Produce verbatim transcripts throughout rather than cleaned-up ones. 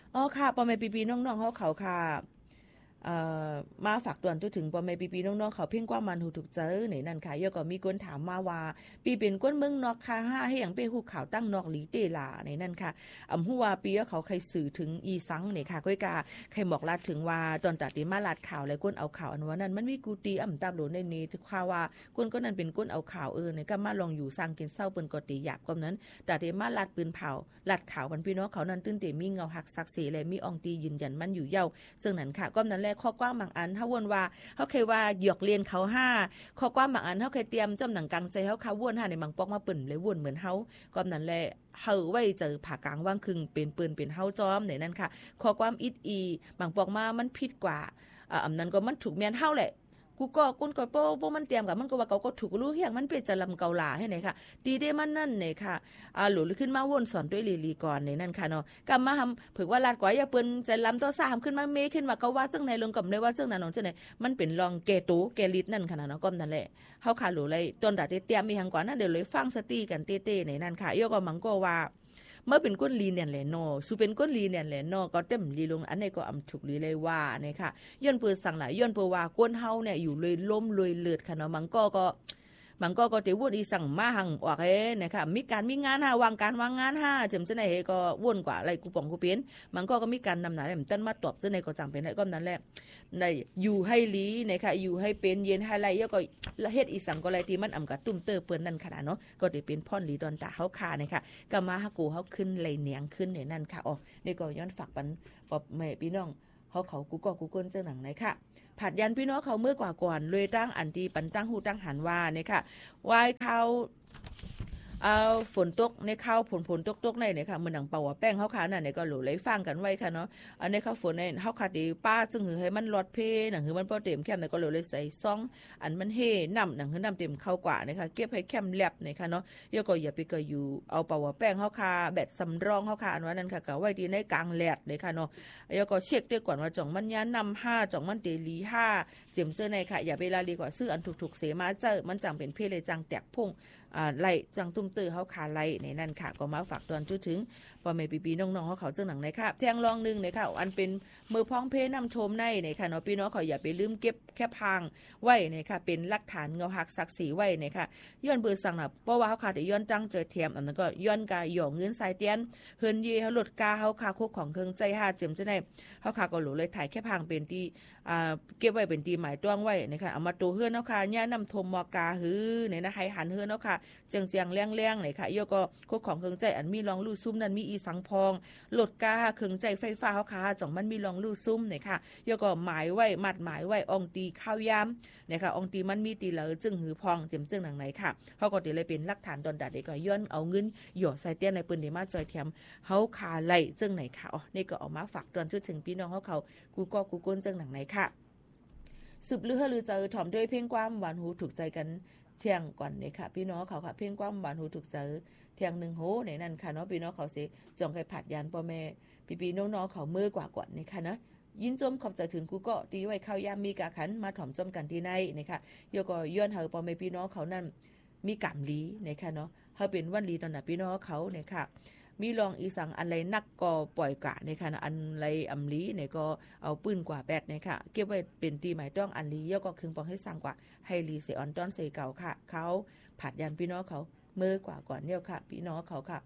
อ๋อค่ะปอแม่ปีๆน้องๆเขาเขาค่ะเอ่อมาฝากตวนจนถึงปอแม่ปีๆน้องๆเขาเพ่งกว่ามันหูถูกเจอในนั่นค่ะยก็มีคนถามมาว่าปีเป็นก้นเมืองนอกค่ะห้าให้อย่างเป้หูข่าวตั้งนอกหลีเตลาในนั่นค่ะอำหัวปีเขาใครสื่อถึงอีสังเนี่ยค่ะก้อยกาใครบอกลาดถึงว่าตอนตัดที่มาลาดข่าวแล้วก้นเอาข่าวอันว่านั้นมันมีกูตีอ่ำตาโหลในนี้ข่าวว่าก้นก็นั่นเป็นก้นเอาข่าวเออเนี่ยก็มาลองอยู่สร้างกินเศร้าเปิ้นก็ตีหยาบกว่านั้นแต่ที่มาลาดปืนเผาลาดข่าวมันพี่น้องเขานั้นตื้นเตมีเงาหักซักเสและมีองตียืนยันมันอยู่เย้าซึ่งนั้นค่ะก็นั้นแหละข้อกว้างบางอันถ้าวนว่าเขาเคยว่าหยอกเรียนเขาห้าข้อกว้างบางอันเขาเคยเตรียมจำหนังกลางใจเขาเขาวนห้าในบางปอกมาปิ่นเลยวนเหมือนเขาก็นั้นแหละเฮาไว้เจอผ่ากลางว่างคึงเป็นปืนเป็นเฮาจอมในนั้นค่ะข้อความอิดอีบางปอกมามันผิดกว่าอ่าอำนั้นก็มันถูกแม่นเฮาแหละกูก็กุนก็โป้โป้มันเตรียมกับมันก็ว่าเขาก็ถูกรู้เฮียงมันเป็นจะลำเกาหลาให้ไหนค่ะดีได้มันนั่นเนี่ยค่ะอ่าหลุดขึ้นมาวนสอนด้วยลีลีก่อนในนั่นค่ะเนาะกำมาทำผือว่าลาดกว่าอย่าเปิ้นจะลำตัวสามขึ้นมาเมขึ้นมาก็ว่าจังในลงกับเลยว่าจังนั้นน้องจังไหนมันเป็นลองเกตูเกลิดนั่นขนาดเนาะก็นั่นแหละเฮาขาหลุเลยต้นดาเตรียมมีหังกว่านั่นเดี๋ยวเลยฟังสตีกันเต้ๆในนั่นค่ะยกก็มังก็ว่าเมื่อเป็นก้นลีเนี่ยแหละเนาะสูเป็นก้นลีเนี่ยแหละเนาะก็เต็มลีลงอันนี้ก็อำถูกลีเลยว่าเนี่ยค่ะย้อนเปิดสั่งหลายย้อนเปิดว่าก้นเฮาเนี่ยอยู่เลยล้มเลยเลือดค่ะเนาะมังก็ก็มันก็ก็เตวุ่นอีสั่งมาหังออกเอ้นะคะมีการมีงานหาวางการวางงานห้าจำจะไหนก็ว่นกว่าอะไรกูป่องกูเปลี่ยนมันก็ก็มีการนำหนาแหลมต้นมาตอบจะไหนก็จังเป็นได้ก็นั้นแหละในอยู่ให้ลีนะคะอยู่ให้เป็นเย็นให้ไรแล้วก็เฮ็ดอีสั่งก็ไรที่มันอำกับตุ้มเตอเปิ้นนั่นขนาดเนาะก็ได้เป็นพ่อนลีดอนตาเฮาคานะคะก็มาฮักกูเฮาขึ้นไหลเนียงขึ้นในนั่นค่ะอ๋อนี่ก็ย้อนฝากปันปอบแม่พี่น้องเฮาเขากูก็กูก้นเจ้าหนังไหนค่ะผัดยันพี่น้องเขาเมื่อกว่าก่อนเลยตั้งอันที่ปันตั้งหูตั้งหันว่าเนี่ยค่ะวายเขาเอาฝนตกในข้าวฝนฝนตกตกในเนี่ยค่ะเหมือนหนังเป่าแป้งเขาขาน่ะเนี่ยก็หลูไหลฟังกันไว้ค่ะเนาะอันนี้ข้าวฝนในเขาขาดีป้าจึงหือให้มันรอดเพหนังหือมันพอเต็มแคมเนี่ยก็หลูเลยใส่ซองอันมันเฮ่น้ำหนังหือน้ำเต็มเข้ากว่าเนี่ยค่ะเก็บให้แคมแลบเนี่ยค่ะเนาะยก็อย่าไปก็อยู่เอาเป่าแป้งเขาขาแบดสำรองเขาขาอันว่านั้นค่ะก็ไว้ดีในกลางแหลดเลยค่ะเนาะยก็เช็คด้วยก่อนว่าจ่องมันยานำห้าจ่องมันเตลีห้าเจียมเจอในค่ะอย่าไปลาดีกว่าซื้ออันถูกๆเสมาเจอมันจังเป็นเพเลยจังแตกพุ่งอ่าไล่จังตุ้มตื้อเขาขาไล่ในนั่นค่ะก็มาฝากตอนจุดถึงพอแม่ปีๆน้องๆเขาเขาจังหนังในค่ะแทงลองนึงในค่ะอันเป็นมือพ้องเพนำชมในในค่ะเนาะพี่น้องเขาอย่าไปลืมเก็บแค่พังไว้ในค่ะเป็นหลักฐานเงาหักศักดิ์ศรีไว้ในค่ะย้อนเบอร์สั่งน่ะเพราะว่าเขาขาดแต่ย้อนตั้งเจอเทียมอันนั้นก็ย้อนกาหย่อเงินสายเตียนเฮินเย่เขาหลุดกาเขาขาคุกของเครื่องใจห้าเจียมจะได้เขาขาก็หลุดเลยถ่ายแค่พังเป็นที่อ่าเก็บไว้เป็นตีหมายต้องไว้ในค่ะเอามาตัวเฮือนเนาะค่ะย่านำทมมอกาหือในนะให้หันเฮือนเนาะค่ะเจียงเจียงเลี้ยงเลี้ยงไหนค่ะโยก็คุกของเครื่องใจอันมีรองลู่ซุ้มนั้นมีอีสังพองหลดกาเครื่องใจไฟฟ้าเขาขาจ่องมันมีรองลู่ซุ้มไหนค่ะโยก็หมายไว้มัดหมายไว้องตีข้าวยามเนี่ยค่ะองตีมันมีตีเหลอจึงหือพองเจียมจึงหนังไหนค่ะเขาก็ตีเลยเป็นหลักฐานดอนดาเด็กก็ย้อนเอาเงินหยอดใส่เตี้ยในปืนเดมาจอยเทียมเขาขาไหลจึงไหนค่ะอ๋อนี่ก็ออกมาฝากตอนชุดถึงพี่น้องเขาเขากูก็กูก้นจึงหนังไหนค่ะสืบเลือหรือเจอถ่อมด้วยเพ่งความหวานหูถูกใจกันเที่ยงก่อนเนี่ยค่ะพี่น้องเขาค่ะเพ่งความหวานหูถูกใจเที่ยงหนึ่งโหในนั้นค่ะเนาะพี่น้องเขาสิจองไก่ผัดยานพ่อแม่พี่พี่น้องๆเขาเมื่อกว่าก่อนนี่ค่ะนะยินจมขอบใจถึงกูก็ตีไว้ข้าวยามมีกาขันมาถ่อมจมกันที่ในนะคะโยก็ย้อนเฮาพ่อแม่พี่น้องเขานั่นมีกำลีนะคะเนาะเฮาเป็นวันลีตอนน่ะพี่น้องเขาเนี่ยค่ะมีรองอีสังอะไรนักก็ปล่อยกะในค่ะอันไรอำลีเนี่ยก็เอาปืนกว่าแปดเนี่ยค่ะเก็บไว้เป็นตีหมายต้องอันลีแล้วก็คึงปองให้สั่งกว่าให้ลีเซออนต้อนเซเก่าค่ะเขาผัดยันพี่น้องเขาเมื่อกว่าก่อนเนี่ยค่ะพี่น้องเขาค่ะ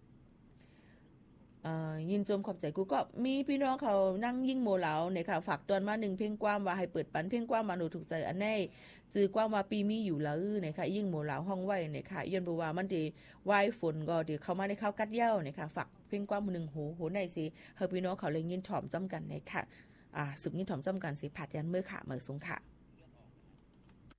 ยินจมขอบใจกูก็มีพี่น้องเขานั่งยิ่งโมเหลาเนี่ยค่ะฝากตอนมาหนึ่งเพ่งกว้ามว่าให้เปิดปันเพ่งกว้ามมาหนูถูกใจอันแน่จื้อกว้ามว่าปีมีอยู่แล้วเนี่ยค่ะยิ่งโมเหลาห้องไว้เนี่ยค่ะย้อนบอกว่ามันดีไหวฝนก็ดีเข้ามาในข้าวกัดเย้าเนี่ยค่ะฝากเพ่งกว้ามหนึ่งโหโหในสิเฮาพี่น้องเขาเลยยินถ่อมจำกันเนี่ยค่ะอ่าสืบยินถ่อมจำกันสิผัดยันเมื่อค่ะเมื่อสงค่ะ